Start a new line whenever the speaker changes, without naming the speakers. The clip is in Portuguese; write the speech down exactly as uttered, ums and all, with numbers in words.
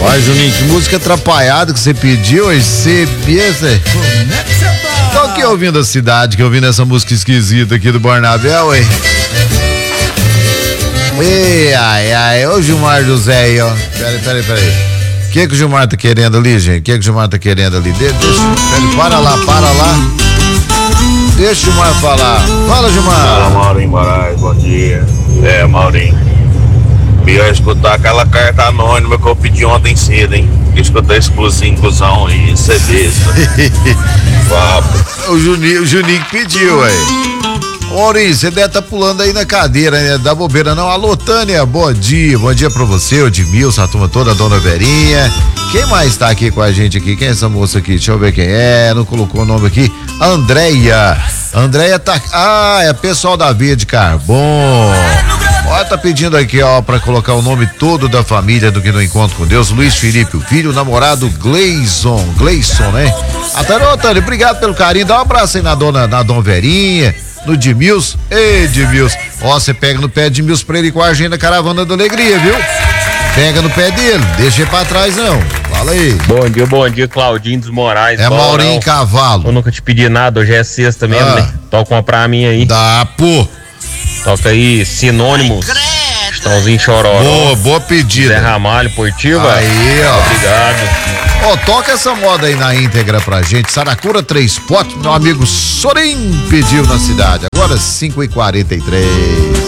Olha, Juninho, que música atrapalhada que você pediu, aí você pensa. Tô aqui ouvindo a cidade, que ouvindo essa música esquisita aqui do Barnabel, ué. Ei, ai, ai, ô Gilmar José aí, ó. Peraí, peraí, peraí. O que que o Gilmar tá querendo ali, gente? O que que o Gilmar tá querendo ali? De, deixa, peraí, para lá, para lá. Deixa o Gilmar falar. Fala, Gilmar.
Fala, Maurinho Moraes, bom dia. É, Maurinho. Melhor escutar aquela carta anônima que eu pedi ontem cedo, hein? Escutar exclusivo, inclusão e C Ds.
O Juninho, o Juninho que pediu, ué. Maurinho, você deve estar tá pulando aí na cadeira, né? Da bobeira não. Alô, Tânia, bom dia. Bom dia pra você, o Edmilson, a turma toda, a dona Verinha. Quem mais tá aqui com a gente aqui? Quem é essa moça aqui? Deixa eu ver quem é. Não colocou o nome aqui. Andréia. Andréia tá... Ah, é pessoal da Via de Carbono. Ó, tá pedindo aqui, ó, pra colocar o nome todo da família do que no Encontro com Deus. Luiz Felipe, o filho, o namorado Gleison. Gleison, né? Até, Tânia, obrigado pelo carinho. Dá um abraço aí na dona, na dona Verinha. No Edmilson, ei Edmilson, ó, você pega no pé de Edmilson pra ele com a agenda Caravana da Alegria, viu? Pega no pé dele, deixa ele pra trás não, fala aí.
Bom dia, bom dia, Claudinho dos Moraes.
É Maurinho
não.
Cavalo.
Eu nunca te pedi nada, hoje é sexta mesmo, ah. né? Toca uma pra mim aí.
Dá, pô.
Toca aí, Sinônimos, Estãozinho Chororó.
Boa, boa pedida.
Zé Ramalho, Portiva.
Aí, ó.
Obrigado.
Ó, oh, toca essa moda aí na íntegra pra gente. Saracura três potes, meu amigo Sorim pediu na cidade. Agora cinco e quarenta e três.